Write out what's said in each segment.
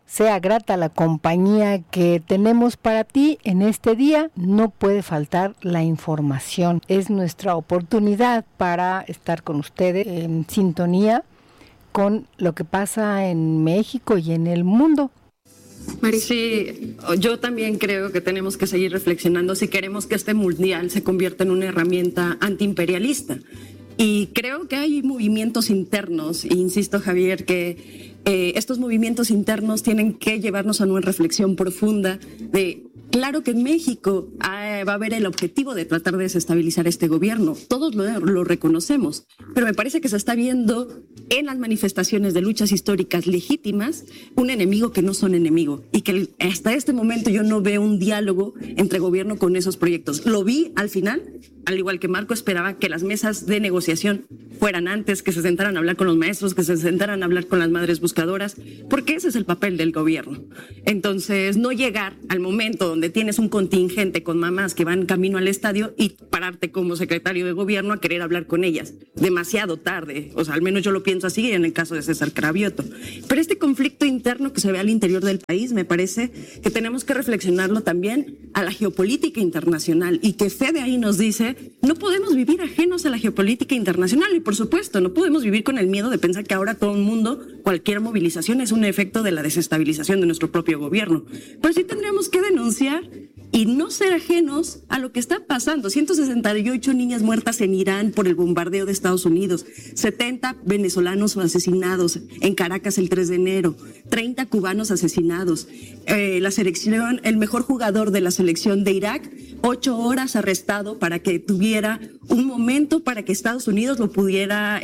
sea grata la compañía que tenemos para ti en este día. No puede faltar la información. Es nuestra oportunidad para estar con ustedes en sintonía con lo que pasa en México y en el mundo. Sí, yo también creo que tenemos que seguir reflexionando si queremos que este mundial se convierta en una herramienta antiimperialista. Y creo que hay movimientos internos, e insisto, Javier, que estos movimientos internos tienen que llevarnos a una reflexión profunda de, claro que en México va a haber el objetivo de tratar de desestabilizar este gobierno, todos lo reconocemos, pero me parece que se está viendo en las manifestaciones de luchas históricas legítimas un enemigo que no son enemigo, y que hasta este momento yo no veo un diálogo entre gobierno con esos proyectos. Lo vi al final, al igual que Marco esperaba que las mesas de negociación fueran antes, que se sentaran a hablar con los maestros, que se sentaran a hablar con las madres buscadoras, porque ese es el papel del gobierno. Entonces, no llegar al momento donde tienes un contingente con mamás que van camino al estadio y pararte como secretario de gobierno a querer hablar con ellas. Demasiado tarde, o sea, al menos yo lo pienso así en el caso de César Cravioto. Pero este conflicto interno que se ve al interior del país, me parece que tenemos que reflexionarlo también a la geopolítica internacional, y que Fede ahí nos dice, no podemos vivir ajenos a la geopolítica internacional, y por supuesto, no podemos vivir con el miedo de pensar que ahora todo el mundo, cualquier movilización es un efecto de la desestabilización de nuestro propio gobierno. Pero sí tendríamos que denunciar y no ser ajenos a lo que está pasando. 168 niñas muertas en Irán por el bombardeo de Estados Unidos, 70 venezolanos asesinados en Caracas el 3 de enero, 30 cubanos asesinados, la selección, el mejor jugador de la selección de Irak, 8 horas arrestado para que tuviera un momento para que Estados Unidos lo pudiera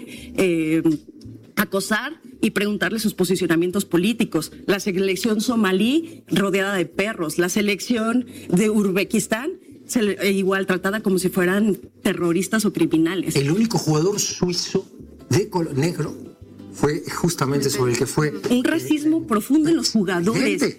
acosar y preguntarle sus posicionamientos políticos. La selección somalí rodeada de perros, la selección de Uzbekistán igual tratada como si fueran terroristas o criminales. El único jugador suizo de color negro fue justamente sobre el que fue un racismo profundo en los jugadores.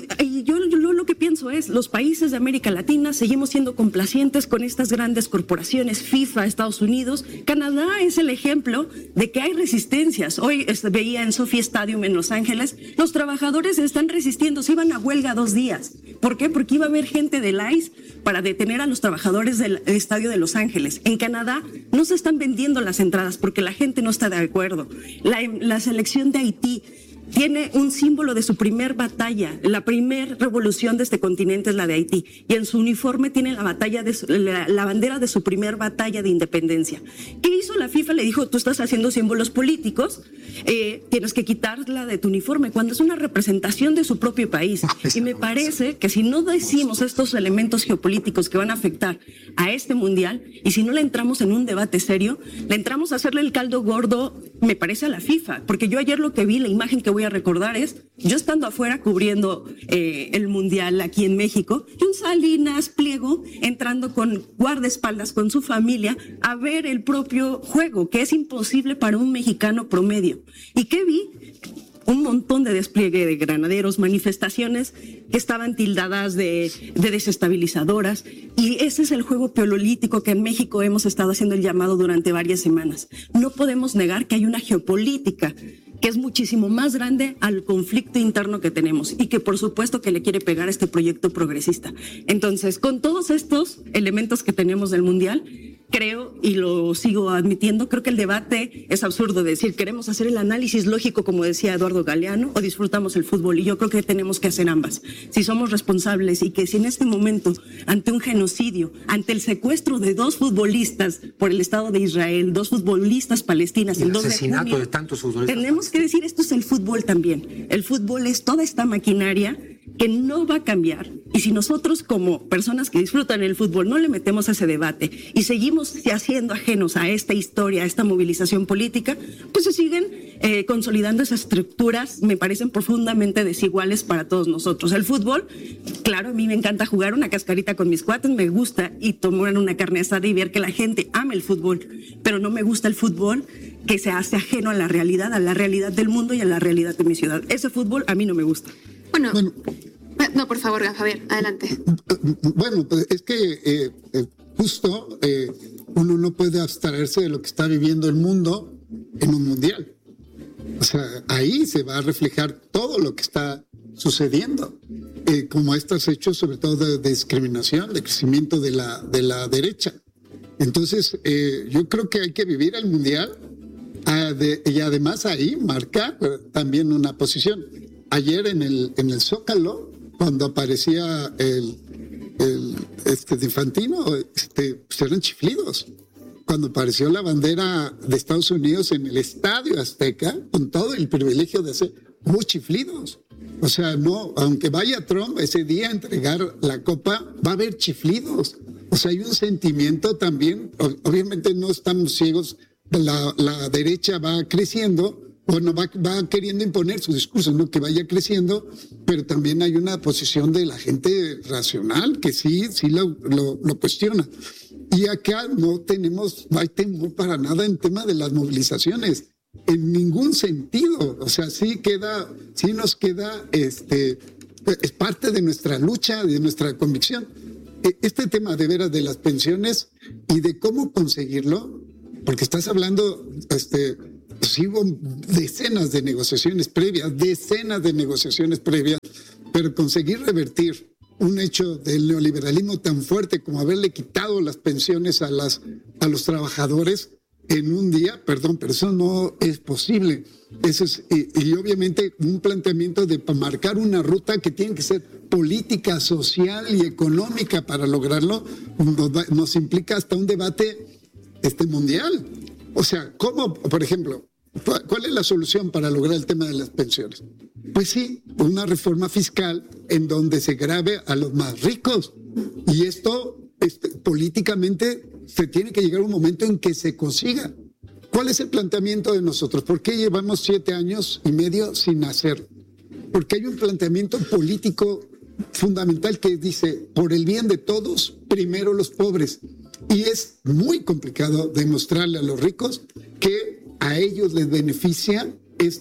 Y yo lo que pienso es, los países de América Latina seguimos siendo complacientes con estas grandes corporaciones, FIFA, Estados Unidos. Canadá es el ejemplo de que hay resistencias. Hoy veía en Sophie Stadium en Los Ángeles, los trabajadores están resistiendo, se iban a huelga 2 días. ¿Por qué? Porque iba a haber gente del ICE para detener a los trabajadores del estadio de Los Ángeles. En Canadá no se están vendiendo las entradas porque la gente no está de acuerdo. La selección de Haití tiene un símbolo de su primer batalla. La primer revolución de este continente es la de Haití, y en su uniforme tiene la bandera de su primer batalla de independencia. ¿Qué hizo la FIFA? Le dijo, tú estás haciendo símbolos políticos, tienes que quitarla de tu uniforme, cuando es una representación de su propio país. Y me parece que si no decimos estos elementos geopolíticos que van a afectar a este mundial, y si no le entramos en un debate serio, le entramos a hacerle el caldo gordo, me parece, a la FIFA. Porque yo ayer lo que vi, la imagen que voy a recordar es, yo estando afuera cubriendo el mundial aquí en México, y un Salinas Pliego entrando con guardaespaldas con su familia a ver el propio juego, que es imposible para un mexicano promedio. ¿Y qué vi? Un montón de despliegue de granaderos, manifestaciones que estaban tildadas de desestabilizadoras, y ese es el juego político que en México hemos estado haciendo el llamado durante varias semanas. No podemos negar que hay una geopolítica que es muchísimo más grande al conflicto interno que tenemos, y que por supuesto que le quiere pegar a este proyecto progresista. Entonces, con todos estos elementos que tenemos del mundial, creo, y lo sigo admitiendo, creo que el debate es absurdo. Decir, queremos hacer el análisis lógico, como decía Eduardo Galeano, o disfrutamos el fútbol, y yo creo que tenemos que hacer ambas. Si somos responsables, y que si en este momento, ante un genocidio, ante el secuestro de 2 futbolistas por el Estado de Israel, 2 futbolistas palestinas, el asesinato de tantos futbolistas, tenemos que decir, esto es el fútbol también. El fútbol es toda esta maquinaria que no va a cambiar, y si nosotros como personas que disfrutan el fútbol no le metemos a ese debate y seguimos haciendo ajenos a esta historia, a esta movilización política, pues se siguen consolidando esas estructuras, me parecen profundamente desiguales para todos nosotros. El fútbol, claro, a mí me encanta jugar una cascarita con mis cuates, me gusta, y tomar una carne asada y ver que la gente ama el fútbol, pero no me gusta el fútbol que se hace ajeno a la realidad del mundo y a la realidad de mi ciudad. Ese fútbol a mí no me gusta. Bueno, no, por favor, Javier, adelante. Bueno, pues es que justo uno no puede abstraerse de lo que está viviendo el mundo en un mundial. O sea, ahí se va a reflejar todo lo que está sucediendo, como estos hechos, sobre todo de discriminación, de crecimiento de la derecha. Entonces, yo creo que hay que vivir el Mundial y además ahí marcar también una posición. Ayer en el Zócalo, cuando aparecía el de Infantino, pues eran chiflidos. Cuando apareció la bandera de Estados Unidos en el Estadio Azteca, con todo el privilegio de hacer, hubo chiflidos. O sea, no, aunque vaya Trump ese día a entregar la copa, va a haber chiflidos. O sea, hay un sentimiento también, obviamente no estamos ciegos, la derecha va creciendo, bueno, va queriendo imponer su discurso, no que vaya creciendo, pero también hay una posición de la gente racional que sí lo cuestiona. Y acá no hay temor para nada en tema de las movilizaciones, en ningún sentido. O sea, sí nos queda, es parte de nuestra lucha, de nuestra convicción. Este tema de veras de las pensiones y de cómo conseguirlo, porque estás hablando, sí hubo decenas de negociaciones previas, pero conseguir revertir un hecho del neoliberalismo tan fuerte como haberle quitado las pensiones a los trabajadores en un día, perdón, pero eso no es posible. Eso es, y obviamente un planteamiento de marcar una ruta que tiene que ser política, social y económica para lograrlo, nos implica hasta un debate mundial. O sea, ¿cómo, por ejemplo, cuál es la solución para lograr el tema de las pensiones? Pues sí, una reforma fiscal en donde se grave a los más ricos. Y esto políticamente se tiene que llegar a un momento en que se consiga. ¿Cuál es el planteamiento de nosotros? ¿Por qué llevamos 7 años y medio sin hacerlo? Porque hay un planteamiento político fundamental que dice, por el bien de todos, primero los pobres. Y es muy complicado demostrarle a los ricos que a ellos les beneficia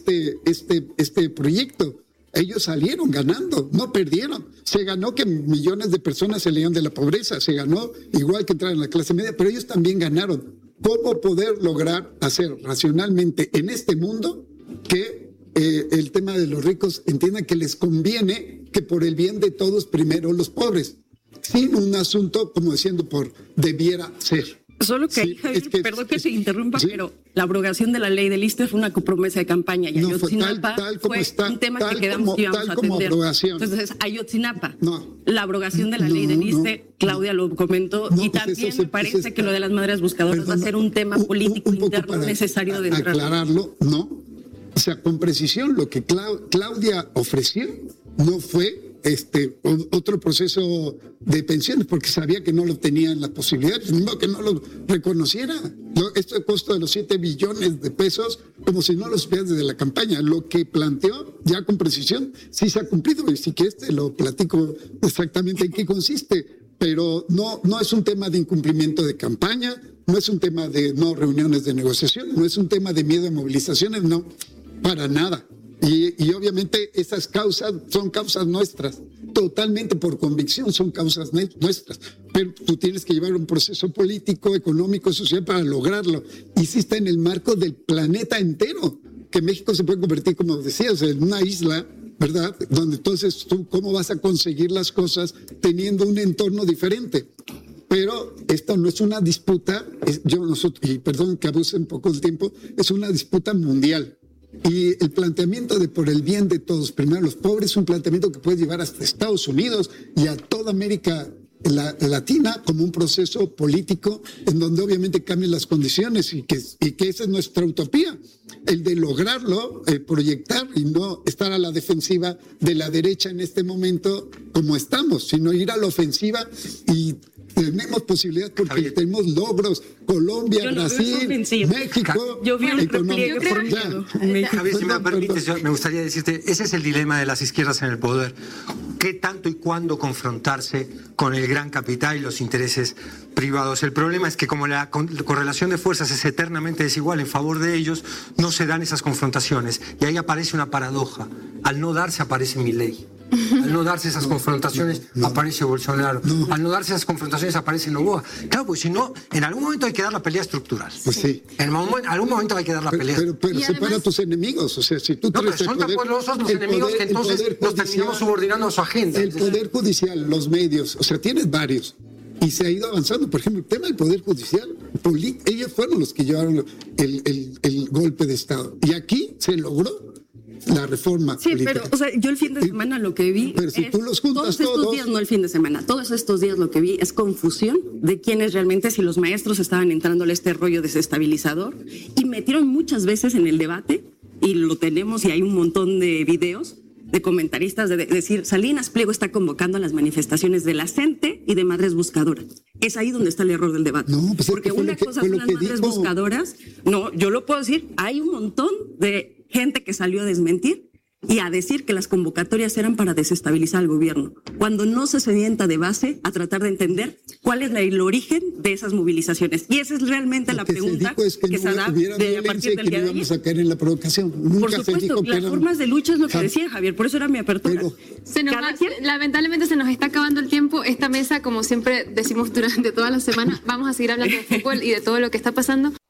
este proyecto. Ellos salieron ganando, no perdieron. Se ganó que millones de personas se salieron de la pobreza, se ganó igual que entrar en la clase media, pero ellos también ganaron. ¿Cómo poder lograr hacer racionalmente en este mundo que el tema de los ricos entiendan que les conviene que por el bien de todos primero los pobres? Sin un asunto como diciendo debiera ser. Solo que ahí, Javier, perdón que se interrumpa, pero la abrogación de la ley del ISSSTE fue una promesa de campaña y Ayotzinapa fue un tema que quedamos que íbamos a atender. Entonces, Ayotzinapa, la abrogación de la ley del ISSSTE, Claudia lo comentó, y también me parece que lo de las madres buscadoras va a ser un tema político interno necesario de entrar. Aclararlo, no. O sea, con precisión, lo que Claudia ofreció no fue otro proceso de pensiones, porque sabía que no lo tenían las posibilidades, no que no lo reconociera. Esto costo de los 7 billones de pesos, como si no lo supieran desde la campaña. Lo que planteó ya con precisión sí se ha cumplido, y sí que lo platico exactamente en qué consiste, pero no es un tema de incumplimiento de campaña, no es un tema de no reuniones de negociación, no es un tema de miedo a movilizaciones, no, para nada. Y obviamente esas causas son causas nuestras, totalmente por convicción son causas nuestras, pero tú tienes que llevar un proceso político, económico, social para lograrlo, y sí está en el marco del planeta entero, que México se puede convertir, como decías, en una isla, ¿verdad? Donde entonces tú, ¿cómo vas a conseguir las cosas teniendo un entorno diferente? Pero esto no es una disputa, y perdón que abuse un poco del tiempo, es una disputa mundial. Y el planteamiento de por el bien de todos, primero los pobres, es un planteamiento que puede llevar hasta Estados Unidos y a toda América Latina como un proceso político en donde obviamente cambian las condiciones y que esa es nuestra utopía, el de lograrlo, proyectar y no estar a la defensiva de la derecha en este momento como estamos, sino ir a la ofensiva, y tenemos posibilidad porque Javier, tenemos logros. Colombia, Brasil, México. Yo vi un repliegue Javier, si me permites, me gustaría decirte, ese es el dilema de las izquierdas en el poder. ¿Qué tanto y cuándo confrontarse con el gran capital y los intereses privados? El problema es que como la correlación de fuerzas es eternamente desigual en favor de ellos, no se dan esas confrontaciones. Y ahí aparece una paradoja. Al no darse aparece Milei. Al no darse esas confrontaciones, aparece Bolsonaro. Al no darse esas confrontaciones, aparece Noboa. Claro, pues si no, en algún momento hay que dar la pelea estructural. Pues sí. En algún momento hay que dar la pelea. Pero separa a tus enemigos. O sea, si tú pero son tan poderosos los enemigos que entonces nos terminamos subordinando a su agenda. El Poder Judicial, los medios, o sea, tienes varios. Y se ha ido avanzando. Por ejemplo, el tema del Poder Judicial, ellos fueron los que llevaron el golpe de Estado. Y aquí se logró la reforma política. Pero, o sea, yo el fin de semana lo que vi pero si tú los juntas todos estos días, no el fin de semana, todos estos días lo que vi es confusión de quiénes realmente, si los maestros estaban entrándole este rollo desestabilizador, y metieron muchas veces en el debate, y lo tenemos y hay un montón de videos de comentaristas de decir, Salinas Pliego está convocando a las manifestaciones de la gente y de madres buscadoras. Es ahí donde está el error del debate. No, pues porque una cosa son las madres buscadoras, no, yo lo puedo decir, hay un montón de gente que salió a desmentir y a decir que las convocatorias eran para desestabilizar al gobierno, cuando no se sienta de base a tratar de entender cuál es el origen de esas movilizaciones. Y esa es realmente la pregunta que se da a partir del día de ayer. A caer en la provocación. Por supuesto, las formas de lucha es lo que decía Javier, por eso era mi apertura. Lamentablemente se nos está acabando el tiempo. Esta mesa, como siempre decimos durante toda la semana, vamos a seguir hablando de fútbol y de todo lo que está pasando.